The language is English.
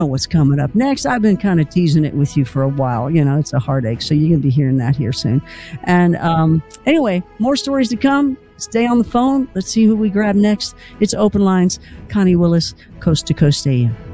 know what's coming up next. I've been kind of teasing it with you for a while. You know, it's a heartache. So you're going to be hearing that here soon. And anyway, more stories to come. Stay on the phone. Let's see who we grab next. It's Open Lines. Connie Willis, Coast to Coast AM.